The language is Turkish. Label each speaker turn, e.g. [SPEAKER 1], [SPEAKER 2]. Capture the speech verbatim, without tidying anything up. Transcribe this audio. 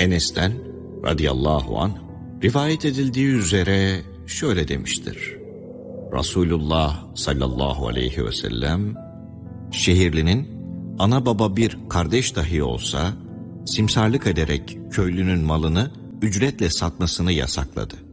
[SPEAKER 1] Enes'ten radıyallahu anh rivayet edildiği üzere şöyle demiştir. Resulullah sallallahu aleyhi ve sellem, şehirlinin ana baba bir kardeş dahi olsa simsarlık ederek köylünün malını ücretle satmasını yasakladı.